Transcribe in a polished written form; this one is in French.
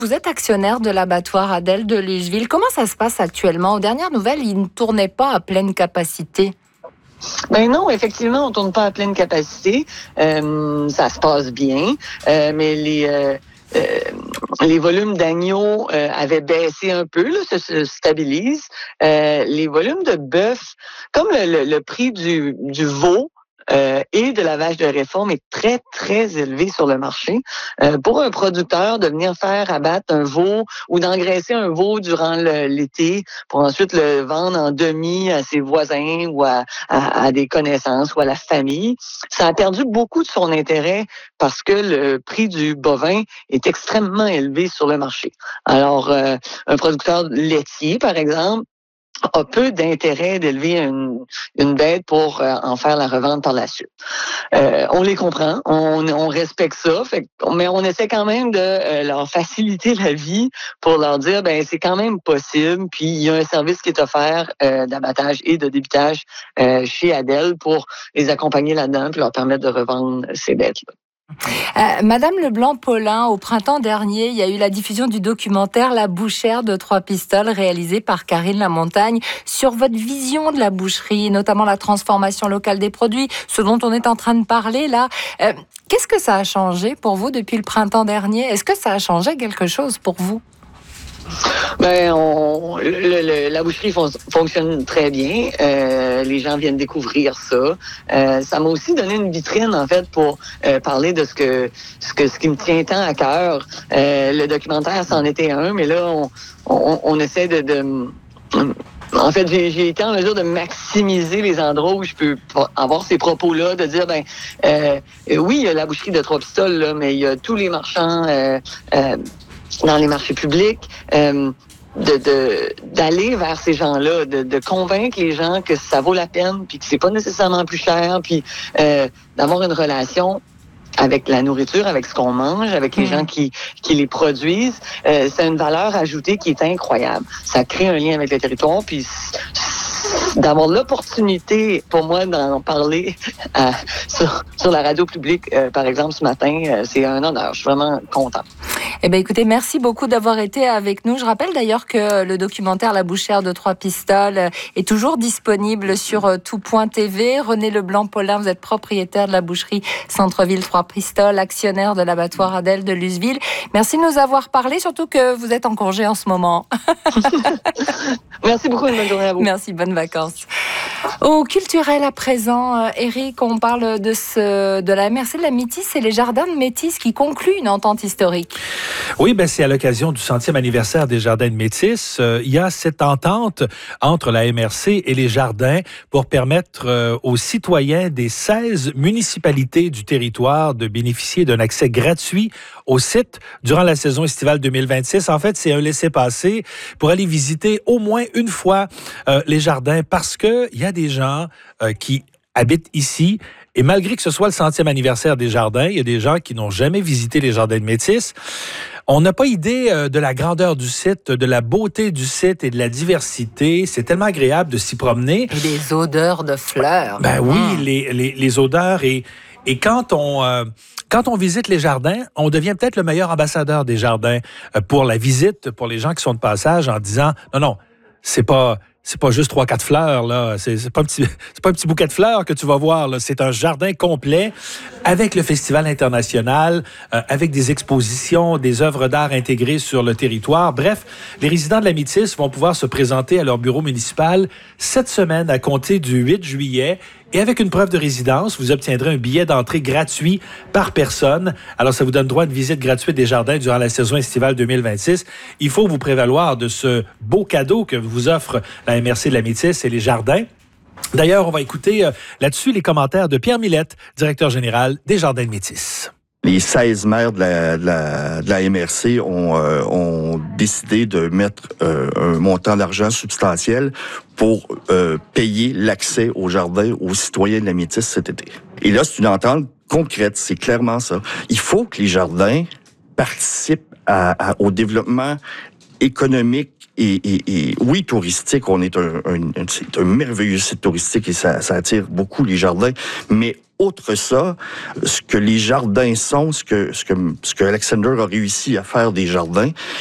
Vous êtes actionnaire de l'abattoir Adèle de Luzeville. Comment ça se passe actuellement? Aux dernières nouvelles, il ne tournait pas à pleine capacité. Ben non, effectivement, on tourne pas à pleine capacité. Ça se passe bien, mais les volumes d'agneaux avaient baissé un peu, là, se stabilisent. Les volumes de bœuf, comme le prix du veau, et de la vache de réforme est très, très élevé sur le marché. Pour un producteur, de venir faire abattre un veau ou d'engraisser un veau durant l'été pour ensuite le vendre en demi à ses voisins ou à des connaissances ou à la famille, ça a perdu beaucoup de son intérêt parce que le prix du bovin est extrêmement élevé sur le marché. Alors, un producteur laitier, par exemple, a peu d'intérêt d'élever une bête pour en faire la revente par la suite. On les comprend, on respecte ça, mais on essaie quand même de leur faciliter la vie pour leur dire, ben c'est quand même possible, puis il y a un service qui est offert d'abattage et de débitage chez Adèle pour les accompagner là-dedans puis leur permettre de revendre ces bêtes-là. Madame Leblanc-Paulin, au printemps dernier, il y a eu la diffusion du documentaire La bouchère de Trois-Pistoles, réalisé par Karine Lamontagne, sur votre vision de la boucherie, notamment la transformation locale des produits, ce dont on est en train de parler là. Qu'est-ce que ça a changé pour vous depuis le printemps dernier? Est-ce que ça a changé quelque chose pour vous? Ben, la boucherie fonctionne très bien. Les gens viennent découvrir ça. Ça m'a aussi donné une vitrine, en fait, pour parler de ce qui me tient tant à cœur. Le documentaire, c'en était un, mais là, on essaie en fait, j'ai été en mesure de maximiser les endroits où je peux avoir ces propos-là, de dire, oui, il y a la boucherie de Trois-Pistoles, là, mais il y a tous les marchands dans les marchés publics, d'aller vers ces gens-là, de convaincre les gens que ça vaut la peine, puis que c'est pas nécessairement plus cher, puis d'avoir une relation avec la nourriture, avec ce qu'on mange, avec les gens qui les produisent. C'est une valeur ajoutée qui est incroyable. Ça crée un lien avec le territoire, puis d'avoir l'opportunité pour moi d'en parler sur la radio publique, par exemple, ce matin, c'est un honneur. Je suis vraiment content. Eh bien, écoutez, merci beaucoup d'avoir été avec nous. Je rappelle d'ailleurs que le documentaire La bouchère de Trois-Pistoles est toujours disponible sur tout.tv. René Leblanc-Paulin, vous êtes propriétaire de la boucherie Centre-Ville Trois-Pistoles, actionnaire de l'abattoir Adèle de Luzeville. Merci de nous avoir parlé, surtout que vous êtes en congé en ce moment. Merci beaucoup, une bonne journée à vous. Merci, bonnes vacances. Au culturel à présent, Éric, on parle de la MRC de la Métis et les Jardins de Métis qui concluent une entente historique. Oui, c'est à l'occasion du 100e anniversaire des Jardins de Métis. Il y a cette entente entre la MRC et les Jardins pour permettre aux citoyens des 16 municipalités du territoire de bénéficier d'un accès gratuit au site durant la saison estivale 2026. En fait, c'est un laissez-passer pour aller visiter au moins une fois les jardins parce qu'il y a des gens qui habitent ici. Et malgré que ce soit le 100e anniversaire des Jardins, il y a des gens qui n'ont jamais visité les Jardins de Métis. On n'a pas idée de la grandeur du site, de la beauté du site et de la diversité. C'est tellement agréable de s'y promener. Et les odeurs de fleurs. Oui, les odeurs. Et quand on visite les jardins, on devient peut-être le meilleur ambassadeur des jardins pour la visite, pour les gens qui sont de passage, en disant non, c'est pas juste 3-4 fleurs, là. C'est pas un petit bouquet de fleurs que tu vas voir, là. C'est un jardin complet avec le Festival international, avec des expositions, des œuvres d'art intégrées sur le territoire. Bref, les résidents de la Métis vont pouvoir se présenter à leur bureau municipal cette semaine à compter du 8 juillet. Et avec une preuve de résidence, vous obtiendrez un billet d'entrée gratuit par personne. Alors, ça vous donne droit à une visite gratuite des jardins durant la saison estivale 2026. Il faut vous prévaloir de ce beau cadeau que vous offre la MRC de la Métis et les jardins. D'ailleurs, on va écouter là-dessus les commentaires de Pierre Millette, directeur général des Jardins de Métis. Les 16 maires de la MRC ont décidé de mettre un montant d'argent substantiel pour payer l'accès au jardin aux citoyens de la Métis cet été. Et là, c'est une entente concrète, c'est clairement ça. Il faut que les jardins participent au développement économique oui, touristique, c'est un merveilleux site touristique et ça attire beaucoup les jardins, mais outre ça, ce que les jardins sont, ce que Alexander a réussi à faire des jardins,